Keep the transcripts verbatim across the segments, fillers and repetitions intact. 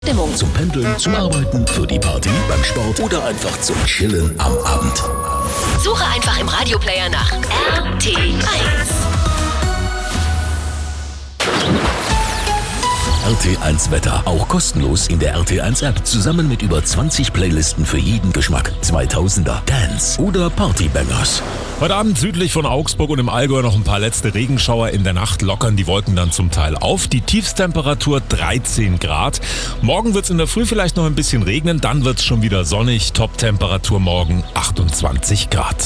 Stimmung. Zum Pendeln, zum Arbeiten, für die Party, beim Sport oder einfach zum Chillen am Abend. Suche einfach im Radioplayer nach R T eins. R T eins Wetter, auch kostenlos in der R T eins App, zusammen mit über zwanzig Playlisten für jeden Geschmack. zweitausender, Dance oder Partybangers. Heute Abend südlich von Augsburg und im Allgäu noch ein paar letzte Regenschauer. In der Nacht lockern die Wolken dann zum Teil auf. Die Tiefstemperatur dreizehn Grad. Morgen wird es in der Früh vielleicht noch ein bisschen regnen, dann wird es schon wieder sonnig. Toptemperatur morgen achtundzwanzig Grad.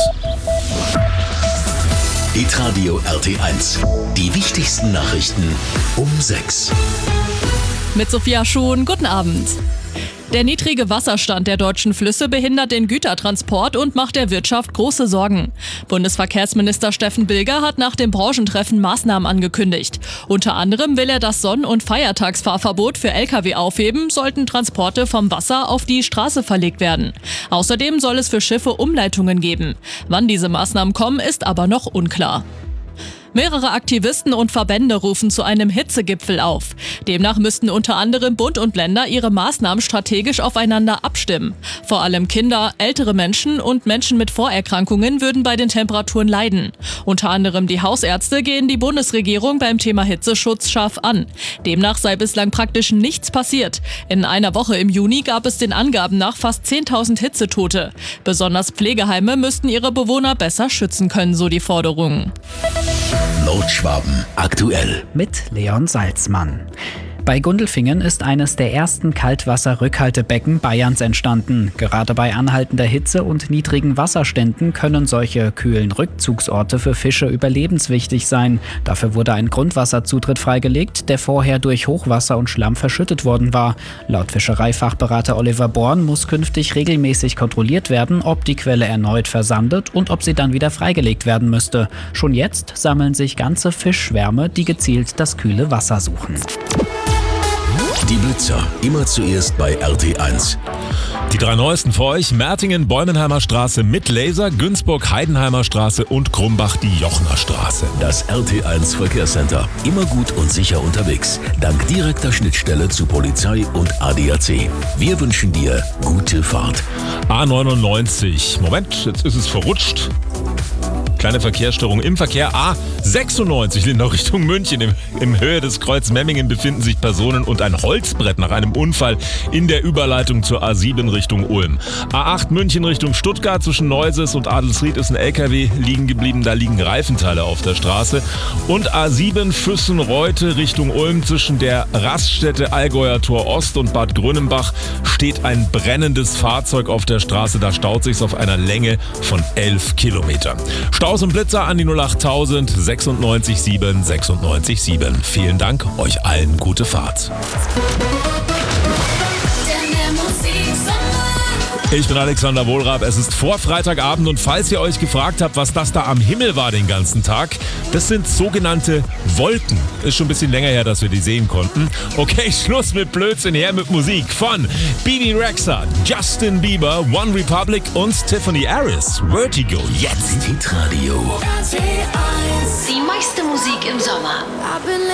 Hitradio R T eins. Die wichtigsten Nachrichten um sechs. Mit Sophia Schuhn, guten Abend. Der niedrige Wasserstand der deutschen Flüsse behindert den Gütertransport und macht der Wirtschaft große Sorgen. Bundesverkehrsminister Steffen Bilger hat nach dem Branchentreffen Maßnahmen angekündigt. Unter anderem will er das Sonn- und Feiertagsfahrverbot für L K W aufheben, sollten Transporte vom Wasser auf die Straße verlegt werden. Außerdem soll es für Schiffe Umleitungen geben. Wann diese Maßnahmen kommen, ist aber noch unklar. Mehrere Aktivisten und Verbände rufen zu einem Hitzegipfel auf. Demnach müssten unter anderem Bund und Länder ihre Maßnahmen strategisch aufeinander abstimmen. Vor allem Kinder, ältere Menschen und Menschen mit Vorerkrankungen würden bei den Temperaturen leiden. Unter anderem die Hausärzte gehen die Bundesregierung beim Thema Hitzeschutz scharf an. Demnach sei bislang praktisch nichts passiert. In einer Woche im Juni gab es den Angaben nach fast zehntausend Hitzetote. Besonders Pflegeheime müssten ihre Bewohner besser schützen können, so die Forderungen. Nordschwaben aktuell. Mit Leon Salzmann. Bei Gundelfingen ist eines der ersten Kaltwasserrückhaltebecken Bayerns entstanden. Gerade bei anhaltender Hitze und niedrigen Wasserständen können solche kühlen Rückzugsorte für Fische überlebenswichtig sein. Dafür wurde ein Grundwasserzutritt freigelegt, der vorher durch Hochwasser und Schlamm verschüttet worden war. Laut Fischereifachberater Oliver Born muss künftig regelmäßig kontrolliert werden, ob die Quelle erneut versandet und ob sie dann wieder freigelegt werden müsste. Schon jetzt sammeln sich ganze Fischschwärme, die gezielt das kühle Wasser suchen. Die Blitzer, immer zuerst bei R T eins. Die drei neuesten für euch: Mertingen, Bäumenheimer Straße mit Laser, Günzburg, Heidenheimer Straße und Krumbach, die Jochner Straße. Das R T eins Verkehrscenter. Immer gut und sicher unterwegs. Dank direkter Schnittstelle zu Polizei und A D A C. Wir wünschen dir gute Fahrt. A neunundneunzig. Moment, jetzt ist es verrutscht. Kleine Verkehrsstörung im Verkehr. A sechsundneunzig, Lindau Richtung München. Im, im Höhe des Kreuz Memmingen befinden sich Personen und ein Holzbrett nach einem Unfall in der Überleitung zur A sieben Richtung Ulm. A acht München Richtung Stuttgart, zwischen Neuses und Adelsried ist ein L K W liegen geblieben. Da liegen Reifenteile auf der Straße. Und A sieben Füssen-Reute Richtung Ulm, zwischen der Raststätte Allgäuer Tor Ost und Bad Grönenbach steht ein brennendes Fahrzeug auf der Straße. Da staut sich's auf einer Länge von elf Kilometern. Staus und Blitzer an die null achttausend sechsundneunzig sieben sechsundneunzig sieben. Vielen Dank, euch allen gute Fahrt. Ich bin Alexander Wohlrab, es ist vor Freitagabend und falls ihr euch gefragt habt, was das da am Himmel war den ganzen Tag, das sind sogenannte Wolken. Ist schon ein bisschen länger her, dass wir die sehen konnten. Okay, Schluss mit Blödsinn, her mit Musik von B B Rexha, Justin Bieber, One Republic und Tiffany Harris. Vertigo, jetzt. Hitradio. Die meiste Musik im Sommer.